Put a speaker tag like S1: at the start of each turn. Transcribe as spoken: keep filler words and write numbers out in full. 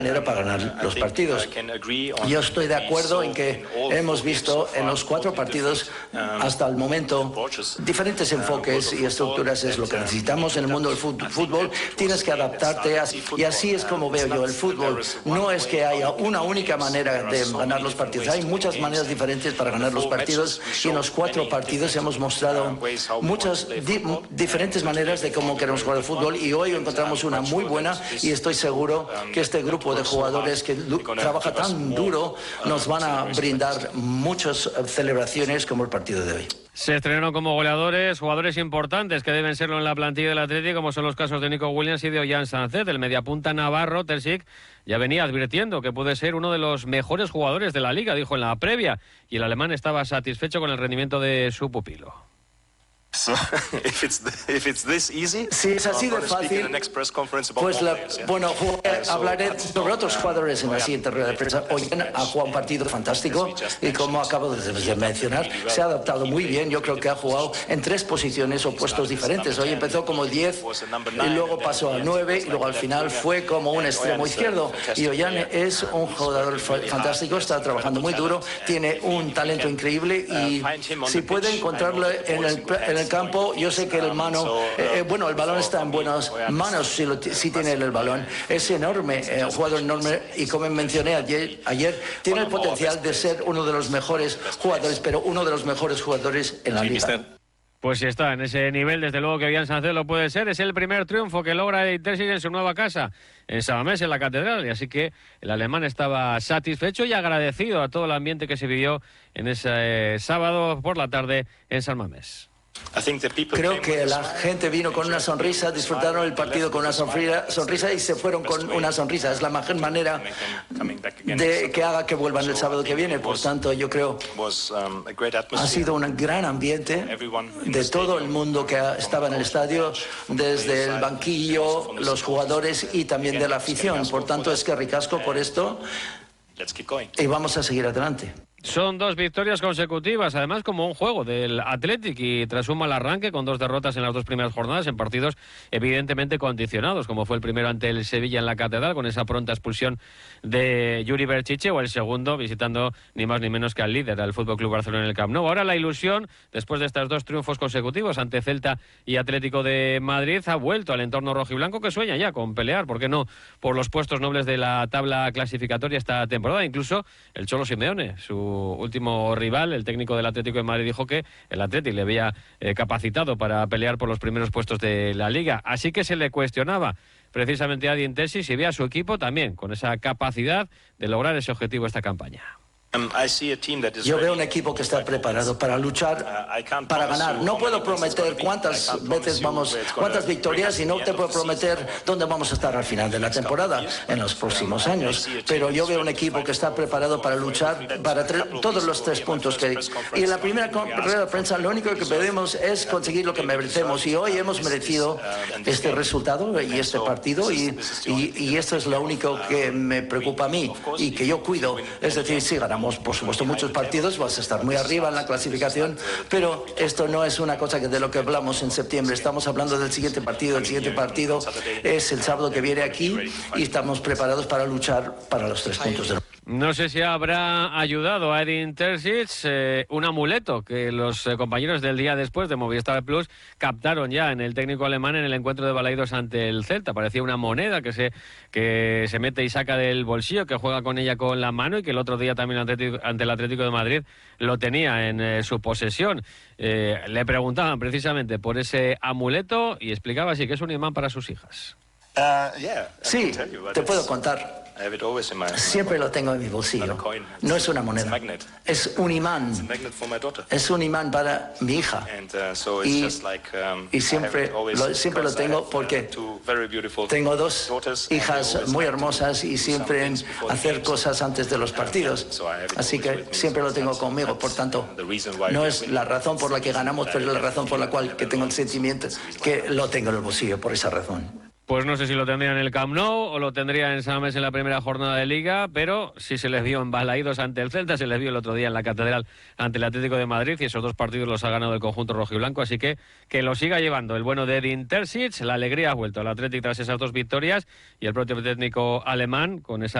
S1: para ganar los partidos. Yo estoy de acuerdo en que hemos visto en los cuatro partidos hasta el momento diferentes enfoques y estructuras. Es lo que necesitamos en el mundo del fútbol. Tienes que adaptarte y así es como veo yo el fútbol. No es que haya una única manera de ganar los partidos. Hay muchas maneras diferentes para ganar los partidos y en los cuatro partidos hemos mostrado muchas di diferentes maneras de cómo queremos jugar el fútbol y hoy encontramos una muy buena y estoy seguro que este grupo de jugadores que trabaja tan duro nos van a brindar muchas celebraciones como el partido de hoy.
S2: Se estrenaron como goleadores jugadores importantes que deben serlo en la plantilla del Atlético, como son los casos de Nico Williams y de Ollán Sánchez. El mediapunta navarro, Terzic, ya venía advirtiendo que puede ser uno de los mejores jugadores de la Liga, dijo en la previa, y el alemán estaba satisfecho con el rendimiento de su pupilo.
S3: So, if it's, if it's this easy,
S1: si es así de fácil, pues la, bueno, hablaré sobre otros jugadores en la siguiente rueda de prensa. Ollán ha jugado un partido fantástico y como acabo de mencionar, se ha adaptado muy bien. Yo creo que ha jugado en tres posiciones o puestos diferentes. Hoy empezó como diez y luego pasó al nueve y luego al final fue como un extremo izquierdo. Y Ollán es un jugador fantástico, está trabajando muy duro, tiene un talento increíble y si puede encontrarlo en el, en el campo, yo sé que el mano, eh, bueno, el balón está en buenas manos si, lo, si tiene el balón. Es enorme, eh, un jugador enorme y como mencioné ayer, ayer, tiene el potencial de ser uno de los mejores jugadores, pero uno de los mejores jugadores en la liga.
S2: Pues si está en ese nivel, desde luego que Ollán Sánchez lo puede ser. Es el primer triunfo que logra Edin Terzic en su nueva casa, en San Mamés, en la Catedral. Y así que el alemán estaba satisfecho y agradecido a todo el ambiente que se vivió en ese eh, sábado por la tarde en San Mamés.
S1: Creo que la gente vino con una sonrisa, disfrutaron el partido con una sonrisa y se fueron con una sonrisa. Es la mejor manera de que haga que vuelvan el sábado que viene. Por tanto, yo creo ha sido un gran ambiente de todo el mundo que estaba en el estadio, desde el banquillo, los jugadores y también de la afición. Por tanto, es que ricasco por esto y vamos a seguir adelante.
S2: Son dos victorias consecutivas, además como un juego del Athletic y tras un mal arranque con dos derrotas en las dos primeras jornadas en partidos evidentemente condicionados, como fue el primero ante el Sevilla en la Catedral con esa pronta expulsión de Yuri Berchiche o el segundo visitando ni más ni menos que al líder, al F C Barcelona en el Camp Nou. Ahora la ilusión, después de estos dos triunfos consecutivos ante Celta y Atlético de Madrid, ha vuelto al entorno rojiblanco que sueña ya con pelear, ¿por qué no?, por los puestos nobles de la tabla clasificatoria esta temporada. Incluso el Cholo Simeone, su último rival, el técnico del Atlético de Madrid, dijo que el Atlético le había eh, capacitado para pelear por los primeros puestos de la Liga. Así que se le cuestionaba precisamente a Edin Terzic si veía a su equipo también con esa capacidad de lograr ese objetivo esta campaña.
S1: Yo veo un equipo que está preparado para luchar, para ganar. No puedo prometer cuántas veces vamos, cuántas victorias y no te puedo prometer dónde vamos a estar al final de la temporada en los próximos años. Pero yo veo un equipo que está preparado para luchar para todos los tres puntos que. Y en la primera rueda de prensa lo único que pedimos es conseguir lo que merecemos y hoy hemos merecido este resultado y este partido y, y, y esto es lo único que me preocupa a mí y que yo cuido. Es decir, si ganamos por supuesto muchos partidos, vas a estar muy arriba en la clasificación, pero esto no es una cosa que de lo que hablamos en septiembre. Estamos hablando del siguiente partido. El siguiente partido es el sábado que viene aquí y estamos preparados para luchar para los tres puntos de...
S2: No sé si habrá ayudado a Edin Terzic eh, un amuleto que los eh, compañeros del día después de Movistar Plus captaron ya en el técnico alemán en el encuentro de Balaidos ante el Celta. Parecía una moneda que se, que se mete y saca del bolsillo, que juega con ella con la mano y que el otro día también ante, ante el Atlético de Madrid lo tenía en eh, su posesión. Eh, le preguntaban precisamente por ese amuleto y explicaba así que es un imán para sus hijas.
S1: Uh, yeah, sí, te puedo contar. Siempre lo tengo en mi bolsillo. No es una moneda, es un imán. Es un imán para mi hija. Y, y siempre, lo, siempre lo tengo porque tengo dos hijas muy hermosas y siempre hacer cosas antes de los partidos. Así que siempre lo tengo conmigo. Por tanto, no es la razón por la que ganamos, pero es la razón por la cual que tengo el sentimiento que lo tengo en el bolsillo, por esa razón.
S2: Pues no sé si lo tendría en el Camp Nou o lo tendría en San Mamés en la primera jornada de Liga, pero sí se les vio en Balaídos ante el Celta, se les vio el otro día en la Catedral ante el Atlético de Madrid, y esos dos partidos los ha ganado el conjunto rojiblanco, así que que lo siga llevando el bueno de Edin Terzic. La alegría ha vuelto al Atlético tras esas dos victorias, y el propio técnico alemán con esa